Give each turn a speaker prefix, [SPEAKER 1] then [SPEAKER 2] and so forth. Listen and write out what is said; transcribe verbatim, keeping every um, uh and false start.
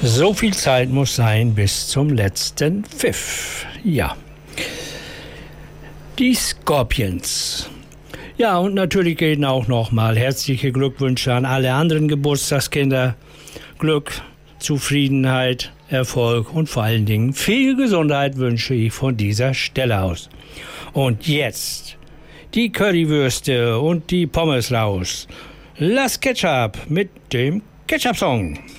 [SPEAKER 1] So viel Zeit muss sein bis zum letzten Pfiff. Ja. Die Scorpions. Ja, und natürlich gehen auch nochmal herzliche Glückwünsche an alle anderen Geburtstagskinder. Glück, Zufriedenheit, Erfolg und vor allen Dingen viel Gesundheit wünsche ich von dieser Stelle aus. Und jetzt die Currywürste und die Pommes raus. Lass Ketchup mit dem Ketchup-Song.